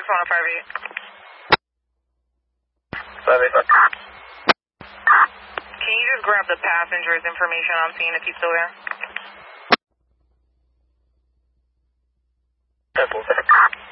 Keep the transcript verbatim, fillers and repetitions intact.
one oh five eight. five eight five. Can you just grab the passenger's information on scene if he's still there? ten four.